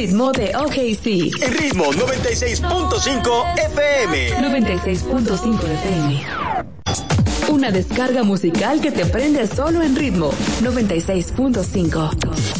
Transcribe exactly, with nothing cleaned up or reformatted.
ritmo de O K C. En ritmo noventa y seis punto cinco F M. noventa y seis punto cinco F M. Una descarga musical que te prende solo en ritmo noventa y seis punto cinco.